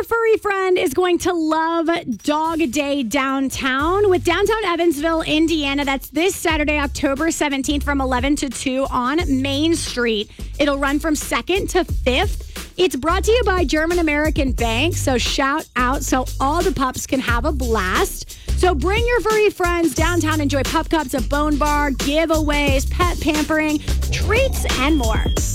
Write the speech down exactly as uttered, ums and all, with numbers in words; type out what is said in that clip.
Your furry friend is going to love Dog Day Downtown with Downtown Evansville, Indiana. That's this Saturday, October seventeenth from eleven to two on Main Street. It'll run from second to fifth. It's brought to you by German American Bank, so shout out so all the pups can have a blast. So bring your furry friends downtown, enjoy pup cups, a bone bar, giveaways, pet pampering, treats, and more.